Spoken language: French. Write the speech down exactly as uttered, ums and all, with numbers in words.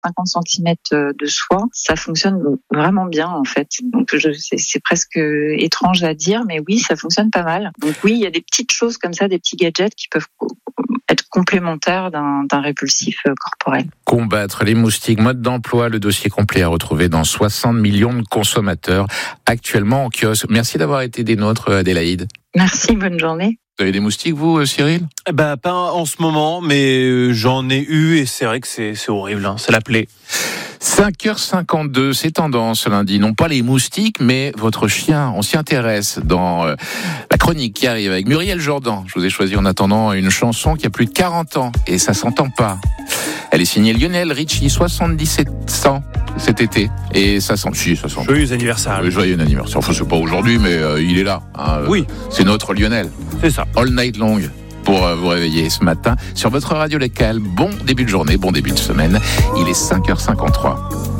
cinquante centimètres de soie, ça fonctionne vraiment bien en fait. Donc je, c'est, c'est presque étrange à dire, mais oui, ça fonctionne pas mal. Donc oui, il y a des petites choses comme ça, des petits gadgets qui peuvent être complémentaires d'un, d'un répulsif corporel. Combattre les moustiques, mode d'emploi, le dossier complet à retrouver dans soixante millions de consommateurs actuellement en kiosque. Merci d'avoir été des nôtres, Adélaïde. Merci, bonne journée. Vous avez des moustiques, vous, Cyril ? Eh ben, pas en ce moment, mais j'en ai eu et c'est vrai que c'est, c'est horrible, hein, c'est la plaie. cinq heures cinquante-deux, c'est tendance lundi. Non pas les moustiques, mais votre chien. On s'y intéresse dans euh, la chronique qui arrive avec Muriel Jourdan. Je vous ai choisi en attendant une chanson qui a plus de quarante ans et ça s'entend pas. Elle est signée Lionel Richie, soixante-dix-sept ans cet été. Et ça sent... Si, ça sent... Joyeux anniversaire. Oui, joyeux anniversaire. Enfin, c'est pas aujourd'hui, mais euh, il est là. Hein. Oui. C'est notre Lionel. C'est ça. All night long pour euh, vous réveiller ce matin sur votre radio locale. Bon début de journée, bon début de semaine. Il est cinq heures cinquante-trois.